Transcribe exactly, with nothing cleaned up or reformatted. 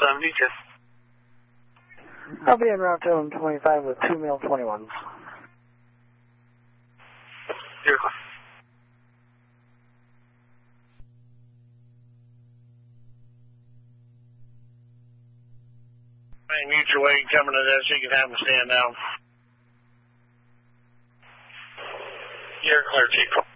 seventy-two. I'll be en route to twenty-five with two male twenty-ones. You're clear. Mutual aid coming to this, you can have them stand down. You're clear, Chief.